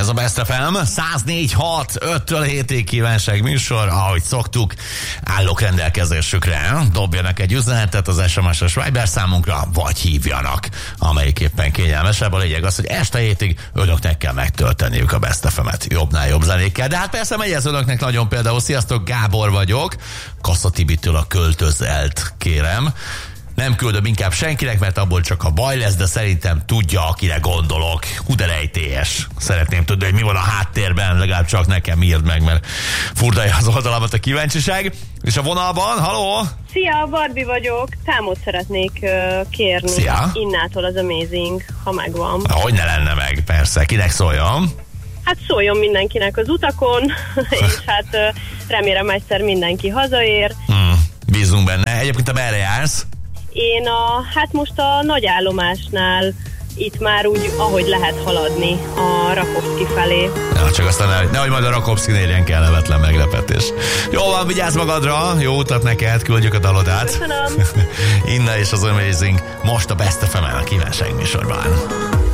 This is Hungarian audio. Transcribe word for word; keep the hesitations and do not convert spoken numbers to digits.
Ez a Best ef em száz négy hat öttől hétig kívánság műsor, ahogy szoktuk, állok rendelkezésükre. Dobjanak egy üzenetet az es em es-es Viber számunkra, vagy hívjanak, amelyik éppen kényelmesebb. A lényeg az, hogy este hétig önöknek kell megtölteniük a Best ef emet jobbnál jobb zenékkel. De hát persze megy ez önöknek nagyon például. Sziasztok, Gábor vagyok. Kassa Tibitől a Költözelt kérem. Nem küldöm inkább senkinek, mert abból csak a baj lesz, de szerintem tudja, akire gondolok. Hú, de rejtélyes. Szeretném tudni, hogy mi van a háttérben, legalább csak nekem írd meg, mert furdalja az oldalamat a kíváncsiság. És a vonalban, haló? Szia, Barbi vagyok. Számot szeretnék uh, kérni. Szia. Innától az Amazing, ha megvan. Hogy ne lenne meg, persze. Kinek szóljon? Hát szóljon mindenkinek az utakon, és hát uh, remélem egyszer mindenki hazaér. Hmm, bízunk benne. Egyébként te merre jársz? Én a, hát most a nagyállomásnál itt már úgy, ahogy lehet haladni a Rakovszki felé. Ja, csak aztán ne, nehogy majd a Rakovszkin érjen kellemetlen meglepetés. Jó van, vigyázz magadra, jó utat neked, küldjük a dalodát. Köszönöm. Inna és az Amazing most a Best ef emen a kívánság műsorban.